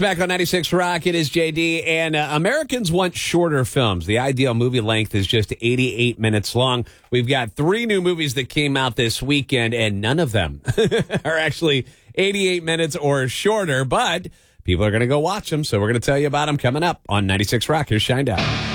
Back on 96 Rock, it is JD, and Americans want shorter films. The ideal movie length is just 88 minutes long. We've got 3 new movies that came out this weekend, and none of them are actually 88 minutes or shorter, but people are going to go watch them, so we're going to tell you about them coming up on 96 Rock. Here's Shinedown.